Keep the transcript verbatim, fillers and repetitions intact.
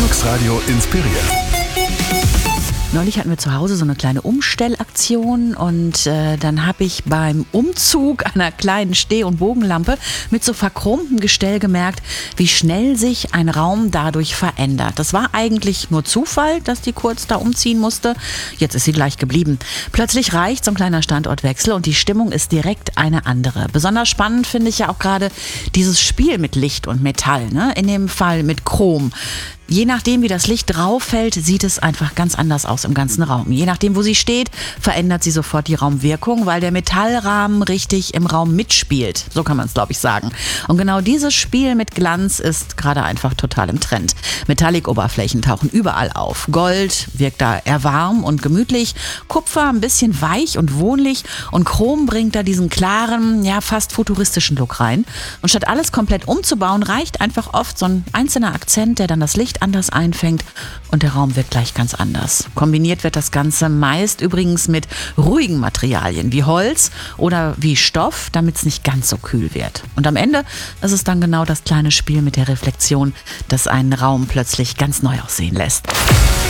Linux Radio inspiriert. Neulich hatten wir zu Hause so eine kleine Umstellaktion und äh, dann habe ich beim Umzug einer kleinen Steh- und Bogenlampe mit so verchromtem Gestell gemerkt, wie schnell sich ein Raum dadurch verändert. Das war eigentlich nur Zufall, dass die kurz da umziehen musste. Jetzt ist sie gleich geblieben. Plötzlich reicht so ein kleiner Standortwechsel und die Stimmung ist direkt eine andere. Besonders spannend finde ich ja auch gerade dieses Spiel mit Licht und Metall, ne? In dem Fall mit Chrom. Je nachdem, wie das Licht drauf fällt, sieht es einfach ganz anders aus im ganzen Raum. Je nachdem, wo sie steht, verändert sie sofort die Raumwirkung, weil der Metallrahmen richtig im Raum mitspielt. So kann man es, glaube ich, sagen. Und genau dieses Spiel mit Glanz ist gerade einfach total im Trend. Metallic-Oberflächen tauchen überall auf. Gold wirkt da eher warm und gemütlich, Kupfer ein bisschen weich und wohnlich und Chrom bringt da diesen klaren, ja fast futuristischen Look rein. Und statt alles komplett umzubauen, reicht einfach oft so ein einzelner Akzent, der dann das Licht anders einfängt und der Raum wird gleich ganz anders. Kombiniert wird das Ganze meist übrigens mit ruhigen Materialien wie Holz oder wie Stoff, damit es nicht ganz so kühl wird. Und am Ende ist es dann genau das kleine Spiel mit der Reflexion, das einen Raum plötzlich ganz neu aussehen lässt.